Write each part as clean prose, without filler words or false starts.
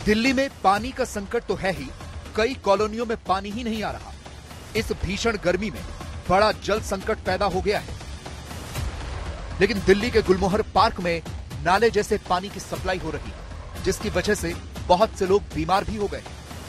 दिल्ली में पानी का संकट तो है ही, कई कॉलोनियों में पानी ही नहीं आ रहा। इस भीषण गर्मी में बड़ा जल संकट पैदा हो गया है। लेकिन दिल्ली के गुलमोहर पार्क में नाले जैसे पानी की सप्लाई हो रही है, जिसकी वजह से बहुत से लोग बीमार भी हो गए।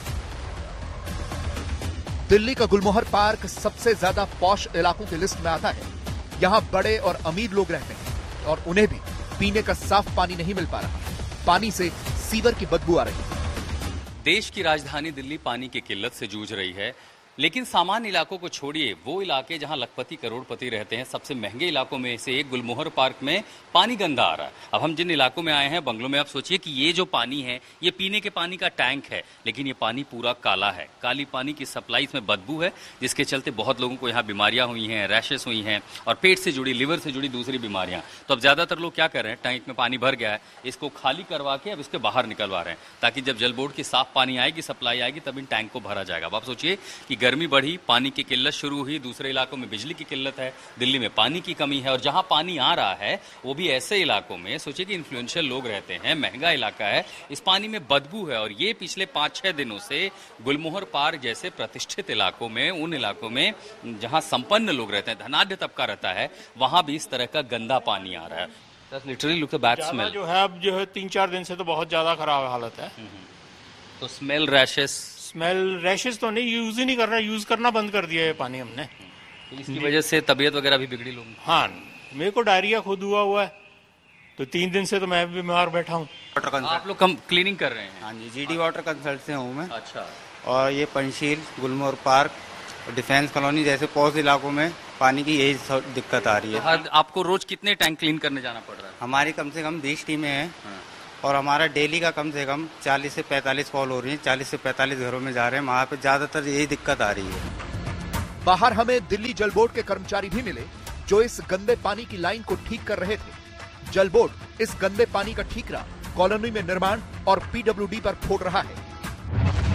दिल्ली का गुलमोहर पार्क सबसे ज्यादा पॉश इलाकों की लिस्ट में आता है। यहां बड़े और अमीर लोग रहते हैं और उन्हें भी पीने का साफ पानी नहीं मिल पा रहा। पानी से सीवर की बदबू आ रही है। देश की राजधानी दिल्ली पानी की किल्लत से जूझ रही है, लेकिन सामान्य इलाकों को छोड़िए, वो इलाके जहां लखपति करोड़पति रहते हैं, सबसे महंगे इलाकों में से एक गुलमोहर पार्क में पानी गंदा आ रहा है। अब हम जिन इलाकों में आए हैं, बंगलों में, आप सोचिए कि ये जो पानी है, ये पीने के पानी का टैंक है, लेकिन ये पानी पूरा काला है। काली पानी की सप्लाई, इसमें बदबू है, जिसके चलते बहुत लोगों को यहाँ बीमारियां हुई हैं, रैशेस हुई हैं और पेट से जुड़ी, लिवर से जुड़ी दूसरी बीमारियां। तो अब ज्यादातर लोग क्या कर रहे हैं, टैंक में पानी भर गया है, इसको खाली करवा के अब इसके बाहर निकलवा रहे हैं, ताकि जब जल बोर्ड की साफ पानी आएगी, सप्लाई आएगी, तब इन टैंक को भरा जाएगा। अब आप सोचिए कि गर्मी बढ़ी, पानी की किल्लत शुरू हुई, दूसरे इलाकों में बिजली की किल्लत है, दिल्ली में पानी की कमी है, और जहां पानी आ रहा है वो भी ऐसे इलाकों में, सोचिए कि इन्फ्लुएंशियल लोग रहते हैं, महंगा इलाका है, इस पानी में बदबू है। और ये पिछले 5-6 दिनों से गुलमोहर पार्क जैसे प्रतिष्ठित इलाकों में, उन इलाकों में जहां संपन्न लोग रहते हैं, धनाढ्य तबका रहता है, वहां भी इस तरह का गंदा पानी आ रहा है। लिटरली लुक बैड स्मेल जो है, अब जो है 3-4 दिन से तो बहुत ज्यादा खराब हालत है। तो स्मेल, रैशेस तो नहीं, यूज ही नहीं कर रहा, यूज करना बंद कर दिया है पानी हमने। तो इसकी वजह से तबीयत वगैरह भी बिगड़ी लोगों की। हाँ, मेरे को डायरिया खुद हुआ है, तो 3 दिन से तो मैं भी बीमार बैठा हूँ। आप लोग क्लीनिंग कर रहे हैं? हाँ जी, जीडी वाटर कंसल्ट से हूँ मैं। अच्छा। और ये पंचशील, गुलमोहर पार्क, डिफेंस कॉलोनी जैसे पॉश इलाकों में पानी की यही दिक्कत आ रही है। तो आपको रोज कितने टैंक क्लीन करने जाना पड़ रहा है? हमारी कम से कम 20 टीमें हैं। और हमारा डेली का कम से कम 40 से 45 कॉल हो रही है, 40 से 45 घरों में जा रहे हैं। वहाँ पे ज्यादातर यही दिक्कत आ रही है। बाहर हमें दिल्ली जल बोर्ड के कर्मचारी भी मिले, जो इस गंदे पानी की लाइन को ठीक कर रहे थे। जल बोर्ड इस गंदे पानी का ठीकरा कॉलोनी में निर्माण और पीडब्ल्यूडी पर फोड़ रहा है।